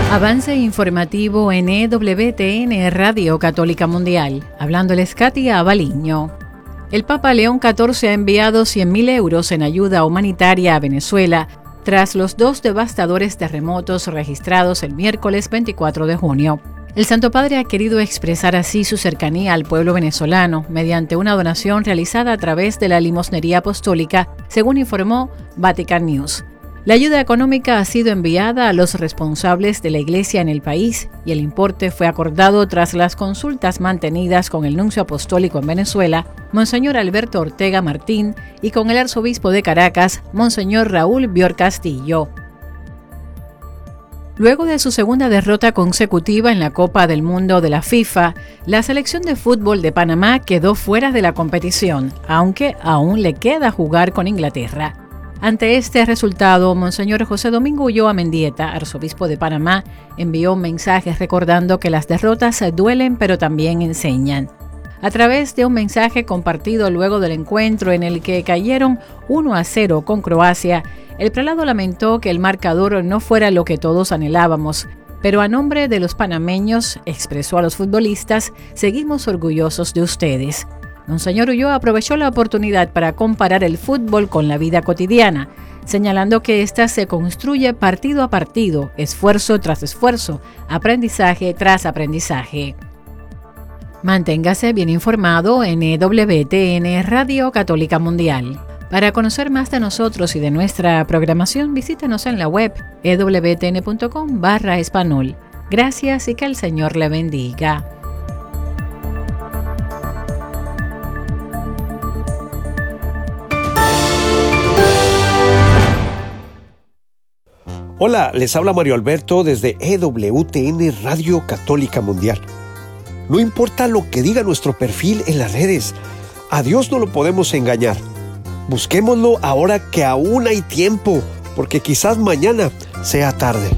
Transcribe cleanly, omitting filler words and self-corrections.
Avance informativo en EWTN Radio Católica Mundial. Hablándoles Katia Abaliño. El Papa León XIV ha enviado 100.000 euros en ayuda humanitaria a Venezuela tras los 2 devastadores terremotos registrados el miércoles 24 de junio. El Santo Padre ha querido expresar así su cercanía al pueblo venezolano mediante una donación realizada a través de la limosnería apostólica, según informó Vatican News. La ayuda económica ha sido enviada a los responsables de la Iglesia en el país y el importe fue acordado tras las consultas mantenidas con el nuncio apostólico en Venezuela, Monseñor Alberto Ortega Martín, y con el arzobispo de Caracas, Monseñor Raúl Bior Castillo. Luego de su segunda derrota consecutiva en la Copa del Mundo de la FIFA, la selección de fútbol de Panamá quedó fuera de la competición, aunque aún le queda jugar con Inglaterra. Ante este resultado, Monseñor José Domingo Ulloa Mendieta, arzobispo de Panamá, envió un mensaje recordando que las derrotas duelen pero también enseñan. A través de un mensaje compartido luego del encuentro en el que cayeron 1-0 con Croacia, el prelado lamentó que el marcador no fuera lo que todos anhelábamos, pero a nombre de los panameños, expresó a los futbolistas, seguimos orgullosos de ustedes. Monseñor Ulloa aprovechó la oportunidad para comparar el fútbol con la vida cotidiana, señalando que ésta se construye partido a partido, esfuerzo tras esfuerzo, aprendizaje tras aprendizaje. Manténgase bien informado en EWTN Radio Católica Mundial. Para conocer más de nosotros y de nuestra programación, visítenos en la web ewtn.com/español. Gracias y que el Señor le bendiga. Hola, les habla Mario Alberto desde EWTN Radio Católica Mundial. No importa lo que diga nuestro perfil en las redes, a Dios no lo podemos engañar. Busquémoslo ahora que aún hay tiempo, porque quizás mañana sea tarde.